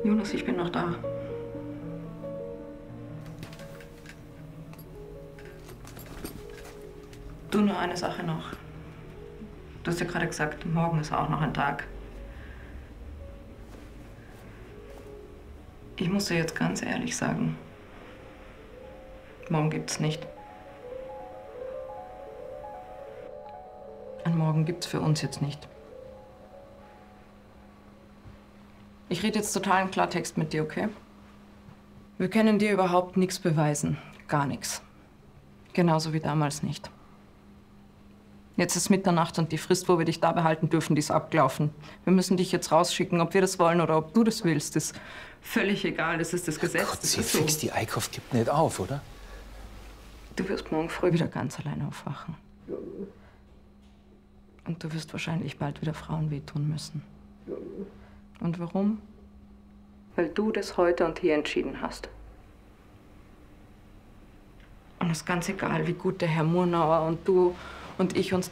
Jonas, ich bin noch da. Du, nur eine Sache noch. Du hast ja gerade gesagt, morgen ist auch noch ein Tag. Ich muss dir jetzt ganz ehrlich sagen, morgen gibt's nicht. Ein Morgen gibt's für uns jetzt nicht. Ich rede jetzt totalen Klartext mit dir, okay? Wir können dir überhaupt nichts beweisen. Gar nichts. Genauso wie damals nicht. Jetzt ist Mitternacht und die Frist, wo wir dich da behalten dürfen, die ist abgelaufen. Wir müssen dich jetzt rausschicken, ob wir das wollen oder ob du das willst. Das ist völlig egal, das ist das Gesetz. Gott, das sie ist so. fix, die Eichhoff gibt nicht auf, oder? Du wirst morgen früh wieder ganz allein aufwachen. Und du wirst wahrscheinlich bald wieder Frauen wehtun müssen. Und warum? Weil du das heute und hier entschieden hast. Und es ist ganz egal, wie gut der Herr Murnauer und du und ich uns